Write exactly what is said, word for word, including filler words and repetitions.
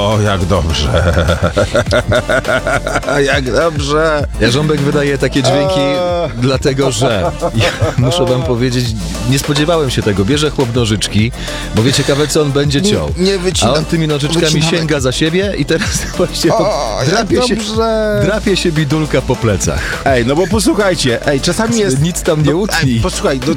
O, jak dobrze. Jak dobrze. Jarząbek wydaje takie dźwięki, A. dlatego że ja muszę wam powiedzieć, nie spodziewałem się tego. Bierze chłop nożyczki, bo wie ciekawe, co on będzie ciął. Nie, nie wycinam. A on tymi nożyczkami Wycinamy. sięga za siebie i teraz właśnie O, drapie, jak się, dobrze. drapie się bidulka po plecach. Ej, no bo posłuchajcie, ej, czasami jest... Nic tam nie no, utni. ej, posłuchaj, no,